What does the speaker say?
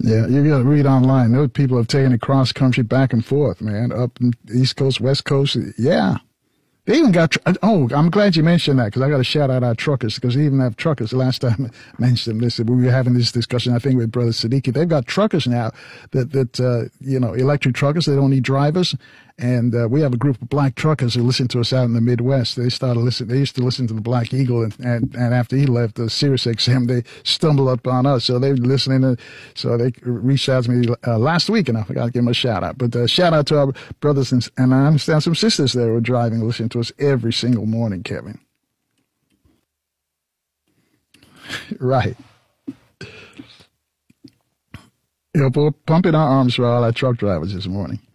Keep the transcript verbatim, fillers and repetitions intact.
Yeah, you got to read online. Those people have taken it cross country back and forth, man, up East Coast, West Coast. Yeah. They even got, oh, I'm glad you mentioned that because I got to shout out our truckers because they even have truckers. The last time I mentioned them, listen, we were having this discussion, I think, with Brother Siddiqui. They've got truckers now that, that uh, you know, electric truckers. They don't need drivers. And uh, we have a group of black truckers who listen to us out in the Midwest. They started listening. They used to listen to the Black Eagle, and, and, and after he left, the Sirius X M, they stumbled up on us. So they're listening. To, so they reached out to me uh, last week, and I forgot to give them a shout out. But uh, shout out to our brothers and, and I understand some sisters that were driving, listening to us every single morning, Kevin. Right. You know, pumping our arms for all our truck drivers this morning.